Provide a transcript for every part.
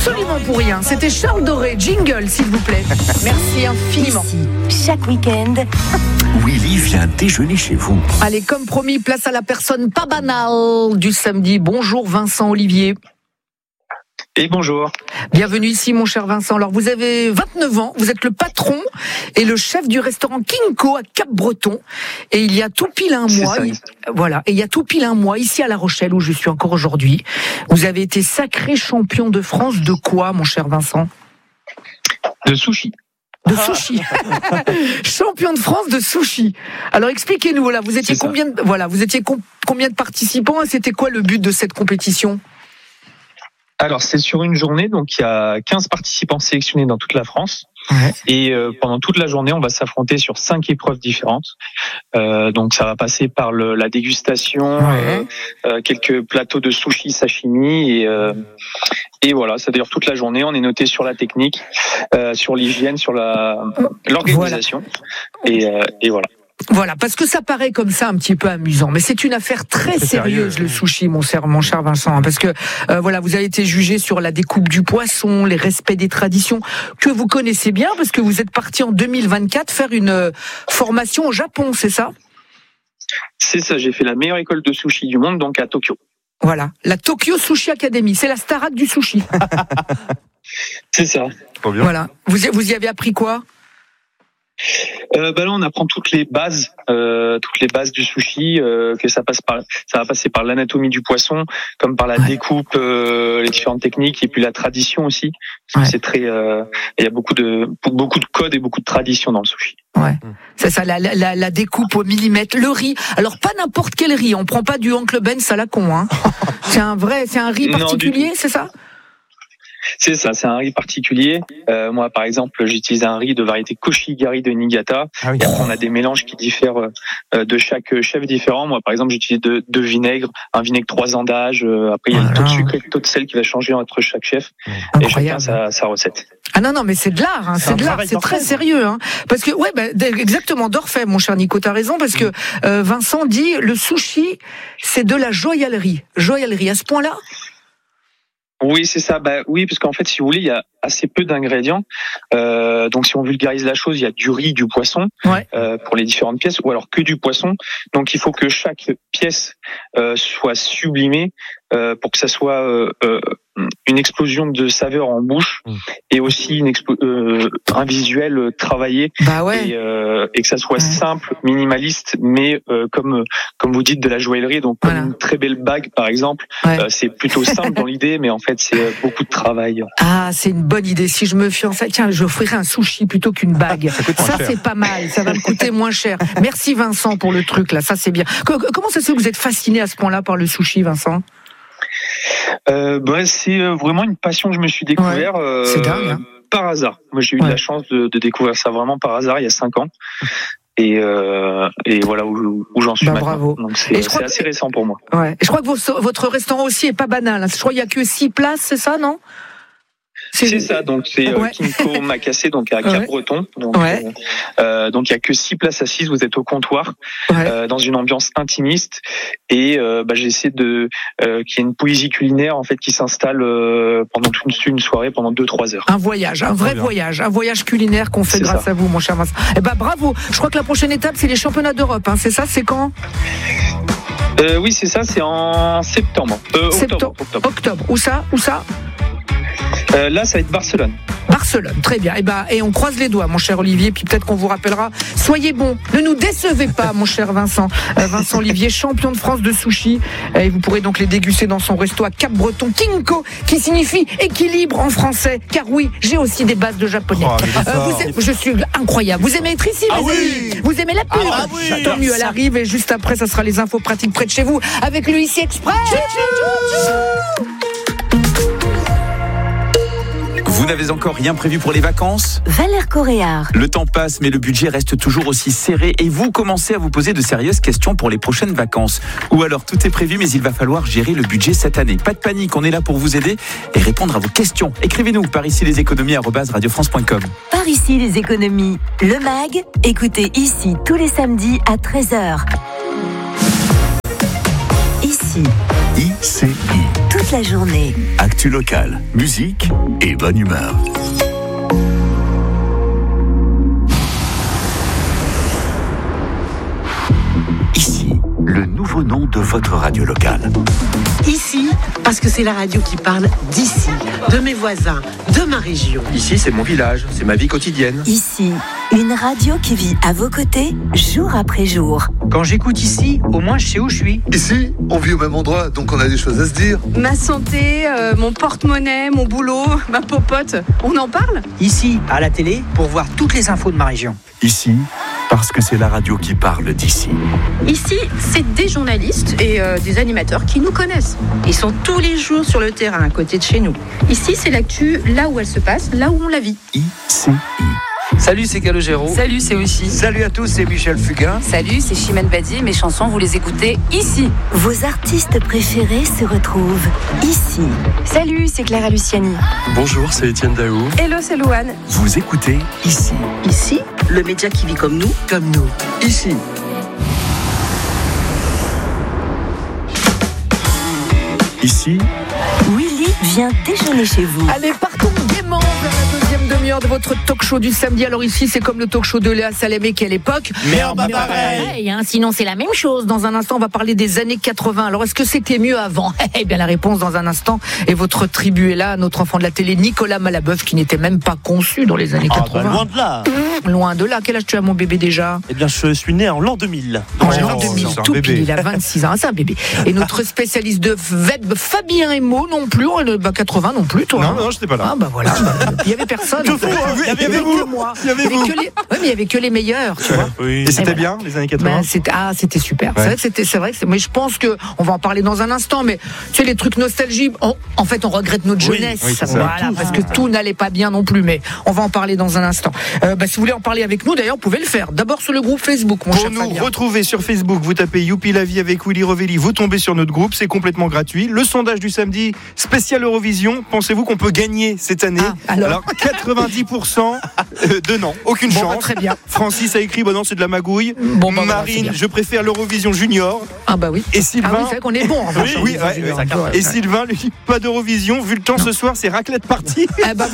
Absolument pour rien. C'était Charles Doré. Jingle, s'il vous plaît. Merci infiniment. Ici, chaque week-end, Willy vient déjeuner chez vous. Allez, comme promis, place à la personne pas banale du samedi. Bonjour Vincent Olivier. Et bonjour. Bienvenue ici, mon cher Vincent. Alors, vous avez 29 ans, vous êtes le patron et le chef du restaurant Kinko à Cap-Breton. Et il y a tout pile un mois, et il y a tout pile un mois, ici à La Rochelle, où je suis encore aujourd'hui, vous avez été sacré champion de France de quoi, mon cher Vincent ? De sushi. De sushi. Champion de France de sushi. Alors, expliquez-nous, voilà, vous étiez combien de participants et c'était quoi le but de cette compétition ? Alors, c'est sur une journée, donc il y a 15 participants sélectionnés dans toute la France. Ouais. Et pendant toute la journée, on va s'affronter sur 5 épreuves différentes. Donc, ça va passer par la dégustation, quelques plateaux de sushi sashimi et voilà, c'est-à-dire toute la journée, on est noté sur la technique, sur l'hygiène, sur l'organisation. Voilà. Et voilà. Voilà, parce que ça paraît comme ça un petit peu amusant, mais c'est une affaire très sérieuse, le sushi, mon cher Vincent, parce que voilà, vous avez été jugé sur la découpe du poisson, les respects des traditions que vous connaissez bien, parce que vous êtes parti en 2024 faire une formation au Japon, c'est ça ? C'est ça, j'ai fait la meilleure école de sushi du monde, donc à Tokyo. Voilà, la Tokyo Sushi Academy, c'est la Starac du sushi. C'est ça. Voilà, vous y avez appris quoi ? Là, on apprend toutes les bases du sushi, que ça va passer par l'anatomie du poisson, comme par la découpe, les différentes techniques, et puis la tradition aussi. Parce que c'est très, il y a beaucoup de codes et beaucoup de traditions dans le sushi. Ouais, c'est ça, la découpe au millimètre, le riz. Alors pas n'importe quel riz, on prend pas du Oncle Ben à la con, hein. C'est un riz particulier, c'est ça ? C'est ça, c'est un riz particulier. Moi, par exemple, j'utilise un riz de variété Koshigari de Niigata. Ah oui. Et après, on a des mélanges qui diffèrent de chaque chef différent. Moi, par exemple, j'utilise deux vinaigres, un vinaigre 3 ans d'âge. Après, il y a le taux de sucre et le taux de sel qui va changer entre chaque chef. Et chacun sa recette. Ah non, mais c'est de l'art, hein, c'est de l'art, c'est très sérieux, hein. Parce que, exactement, d'orfèvre, mon cher Nico, t'as raison, parce que Vincent dit, le sushi, c'est de la joaillerie. Joaillerie, à ce point-là ? Oui, c'est ça. Oui, parce qu'en fait, si vous voulez, il y a assez peu d'ingrédients. Donc, si on vulgarise la chose, il y a du riz, du poisson pour les différentes pièces, ou alors que du poisson. Donc, il faut que chaque pièce soit sublimée pour que ça soit une explosion de saveur en bouche et aussi un visuel travaillé et que ça soit simple, minimaliste, mais comme vous dites, de la joaillerie. Donc, comme une très belle bague, par exemple, c'est plutôt simple dans l'idée, mais en fait, c'est beaucoup de travail. Ah, c'est une bonne idée. Si je me fiançais, tiens, j'offrirais un sushi plutôt qu'une bague. Ça c'est pas mal. Ça va me coûter moins cher. Merci Vincent pour le truc là. Ça c'est bien. Comment ça se fait que vous êtes fasciné à ce point-là par le sushi, Vincent ? C'est vraiment une passion que je me suis découvert c'est dingue, hein. Par hasard. Moi, j'ai eu de la chance de découvrir ça vraiment par hasard il y a 5 ans. Et voilà où j'en suis maintenant. Bravo. Donc c'est assez récent pour moi. Ouais. Et je crois que votre restaurant aussi est pas banal. Je crois qu'il y a que 6 places, c'est ça, non ? C'est ça, donc c'est Kinko Macassé, donc à Cap-Breton. Donc il y a que 6 places assises, vous êtes au comptoir, dans une ambiance intimiste. Et j'essaie qu'il y ait une poésie culinaire en fait qui s'installe pendant toute une soirée, pendant 2-3 heures. Un voyage, un vrai voyage, un voyage culinaire qu'on fait grâce à vous, mon cher Vincent. Bravo. Je crois que la prochaine étape, c'est les championnats d'Europe. Hein. C'est ça, c'est quand ? Oui, c'est ça, c'est en septembre. Octobre. Où ça ? Là, ça va être Barcelone. Barcelone, très bien. Et on croise les doigts, mon cher Olivier, puis peut-être qu'on vous rappellera. Soyez bon, ne nous décevez pas, mon cher Vincent. Vincent Olivier, champion de France de sushi. Et vous pourrez donc les déguster dans son resto à Cap-Breton, Kinko, qui signifie équilibre en français. Car oui, j'ai aussi des bases de japonais. Je suis incroyable. Vous aimez être ici, Vous aimez la pub Tant mieux, elle arrive et juste après, ça sera les infos pratiques près de chez vous avec le ICI Express. Vous n'avez encore rien prévu pour les vacances ? Valère Coréard. Le temps passe, mais le budget reste toujours aussi serré et vous commencez à vous poser de sérieuses questions pour les prochaines vacances. Ou alors tout est prévu, mais il va falloir gérer le budget cette année. Pas de panique, on est là pour vous aider et répondre à vos questions. Écrivez-nous par ici leséconomies@radiofrance.com. Par ici les économies. Le MAG, écoutez ici tous les samedis à 13h. Ici. ICI. Toute toute la journée. Actu locale, musique et bonne humeur. Ici, le nouveau nom de votre radio locale. Ici, parce que c'est la radio qui parle d'ici, de mes voisins, de ma région. Ici, c'est mon village, c'est ma vie quotidienne. Ici, une radio qui vit à vos côtés, jour après jour. Quand j'écoute ici, au moins je sais où je suis. Ici, on vit au même endroit, donc on a des choses à se dire. Ma santé, mon porte-monnaie, mon boulot, ma popote, on en parle ? Ici, à la télé, pour voir toutes les infos de ma région. Ici, parce que c'est la radio qui parle d'ici. Ici, c'est des journalistes et des animateurs qui nous connaissent. Ils sont tous les jours sur le terrain, à côté de chez nous. Ici, c'est l'actu, là où elle se passe, là où on la vit. ICI. Salut, c'est Calogero. Salut, c'est Oshi. Salut à tous, c'est Michel Fugain. Salut, c'est Chimène Badi. Mes chansons, vous les écoutez ici. Vos artistes préférés se retrouvent ici. Salut, c'est Clara Luciani. Bonjour, c'est Étienne Daou. Hello, c'est Louane. Vous écoutez ici. Ici, le média qui vit comme nous. Comme nous. Ici. Ici, Willy vient déjeuner chez vous. Allez, partons gaiement vers la deuxième demi-heure de votre talk show du samedi. Alors ici, c'est comme le talk show de Léa Salamé, quelle époque. Mais en bas pareil. Hein, sinon, c'est la même chose. Dans un instant, on va parler des années 80. Alors, est-ce que c'était mieux avant ? Eh bien, la réponse dans un instant. Et votre tribu est là, notre enfant de la télé, Nicolas Malabeuf, qui n'était même pas conçu dans les années 80. Loin de là. Loin de là. Quel âge tu as, mon bébé, déjà ? Eh bien, je suis né en l'an 2000. En l'an 2000, tout pile, il a 26 ans. C'est un bébé. Et notre spécialiste de web, Fabien Emo, non plus. 80 non plus, toi. Non, je n'étais pas là. Ah, bah voilà. Il y avait personne. Que fou, il y avait vous. Que moi. Il y avait vous. Oui, mais il y avait que les meilleurs, tu vois. Oui. Et c'était bien, les années 80. C'était super. Ouais. C'est vrai. Mais je pense que on va en parler dans un instant. Mais tu sais, les trucs nostalgie, en fait, on regrette notre jeunesse. Oui, voilà, parce que tout n'allait pas bien non plus. Mais on va en parler dans un instant. Si vous voulez en parler avec nous, d'ailleurs, vous pouvez le faire. D'abord sur le groupe Facebook, mon cher Fabien. Pour nous retrouver sur Facebook, vous tapez Youpi la vie avec Willy Rovelli, vous tombez sur notre groupe, c'est complètement gratuit. Le sondage du samedi, spécial Eurovision. Pensez-vous qu'on peut gagner cette année ? Alors 90% de non, aucune chance. Très bien. Francis a écrit, non, c'est de la magouille. Marine, je préfère l'Eurovision Junior. Ah bah oui. Et Sylvain, c'est vrai qu'on est bon. Oui. Et Sylvain, lui, pas d'Eurovision. Vu le temps ce soir, c'est raclette partie.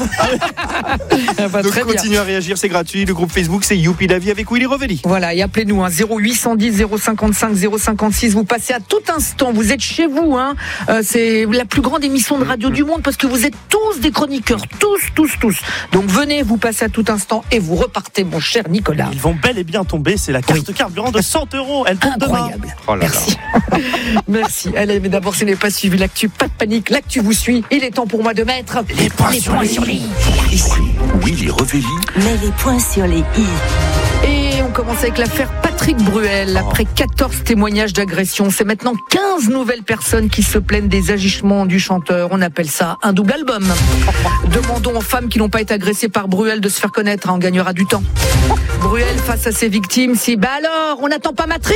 Donc continuez à réagir, c'est gratuit. Le groupe Facebook, c'est Youpi la vie avec Willy Rovelli. Voilà, et appelez-nous 0810 055 056. Vous passez à tout instant. Vous êtes chez vous. C'est la plus grande émission de radio du monde parce que vous êtes tous des chroniqueurs, tous. Donc venez, vous passez à tout instant et vous repartez, mon cher Nicolas. Ils vont bel et bien tomber. C'est la carte carburant de 100 €. Elle tombe incroyable. Demain. Merci. Merci. Allez, mais d'abord, si vous n'avez pas suivi l'actu, pas de panique. L'actu vous suit. Il est temps pour moi de mettre les points sur les i. Ici, Willy Rovelli. Mets les points sur les i. Et on commence avec l'affaire Patrick Bruel. Après 14 témoignages d'agression, c'est maintenant 15 nouvelles personnes qui se plaignent des agissements du chanteur. On appelle ça un double album. Demandons aux femmes qui n'ont pas été agressées par Bruel de se faire connaître. On gagnera du temps. Bruel face à ses victimes. Alors, on n'attend pas Matrick ?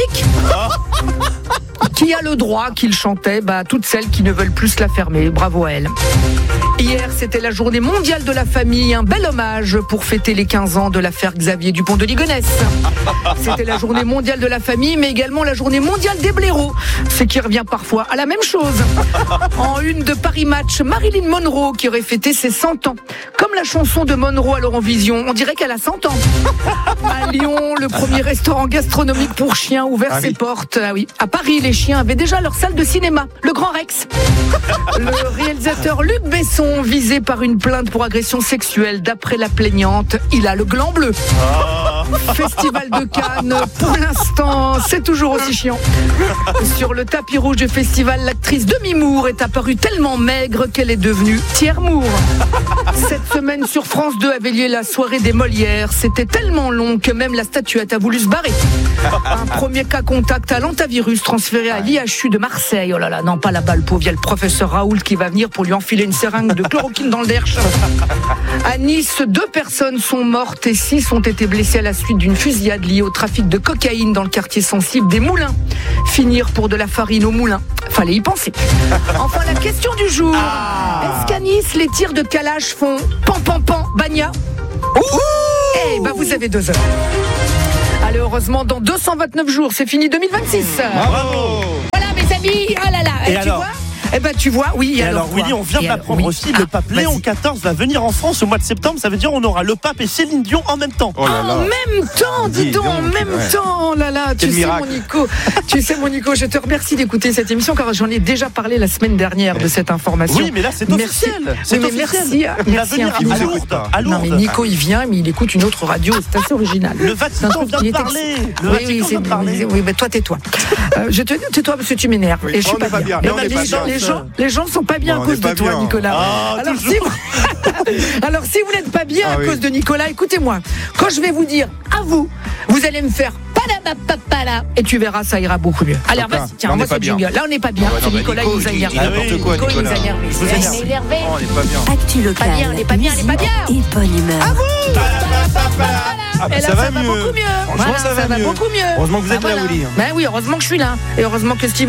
Qui a le droit qu'il chantait ? Toutes celles qui ne veulent plus se la fermer. Bravo à elle. Hier, c'était la journée mondiale de la famille. Un bel hommage pour fêter les 15 ans de l'affaire Xavier Dupont de Ligonnès. C'était la journée mondiale de la famille, mais également la journée mondiale des blaireaux. Ce qui revient parfois à la même chose. En une de Paris Match, Marilyn Monroe qui aurait fêté ses 100 ans. Comme la chanson de Monroe à l'Eurovision, on dirait qu'elle a 100 ans. À Lyon, le premier restaurant gastronomique pour chiens ouvert ses portes. Ah oui. À Paris, les chiens avaient déjà leur salle de cinéma, le Grand Rex. Le réalisateur Luc Besson, visé par une plainte pour agression sexuelle. D'après la plaignante, il a le gland bleu. Festival de Cannes, pour l'instant, c'est toujours aussi chiant. Sur le tapis rouge du festival, l'actrice Demi Moore est apparue tellement maigre qu'elle est devenue Thiers Moore. Cette semaine sur France 2 avait lieu la soirée des Molières. C'était tellement long que même la statuette a voulu se barrer. Un premier cas contact à l'antavirus transféré à l'IHU de Marseille. Oh là là, non pas la balle pauvre, il y a le professeur Raoult qui va venir pour lui enfiler une seringue de chloroquine dans le derche. À Nice, 2 personnes sont mortes et 6 ont été blessées à la suite d'une fusillade liée au trafic de cocaïne dans le quartier sensible des Moulins. Finir pour de la farine au moulin. Fallait y penser. Enfin, la question du jour. Est-ce qu'à Nice, les tirs de Kalash font pan, bagna ? Vous avez 2 heures. Allez, heureusement, dans 229 jours, c'est fini 2026. Bravo. Voilà, mes amis. Oh là là. Et tu alors vois ? Eh ben, tu vois, oui. Et alors Willy, on vient d'apprendre aussi, le pape Léon XIV va venir en France au mois de septembre. Ça veut dire on aura le pape et Céline Dion en même temps. En même temps, dis donc, en même temps. Là, tu sais, mon Nico, je te remercie d'écouter cette émission car j'en ai déjà parlé la semaine dernière de cette information. Oui, mais là c'est officiel. Merci. Il va venir à Lourdes. Non, mais Nico, il vient, mais il écoute une autre radio. C'est assez original. Le Vatican vient de parler. Oui, mais toi, tais-toi. Je te dis, tais-toi parce que tu m'énerves. Et je suis pas bien. Les gens sont pas bien à cause de toi, Nicolas. Alors, si vous n'êtes pas bien à cause de Nicolas, écoutez-moi. Quand je vais vous dire à vous allez me faire palabapapala et tu verras, ça ira beaucoup mieux. Alors, vas-y, tiens, moi c'est jingle. Là, on n'est pas bien. C'est Nicolas, il nous a énervé. Nico, il nous a énervé. On n'est pas bien. Actu local. On n'est pas bien. Et bonne humeur. À vous. Ça va beaucoup mieux. Franchement, ça va beaucoup mieux. Heureusement que vous êtes là, Willy. Ben oui, heureusement que je suis là. Et heureusement que Steve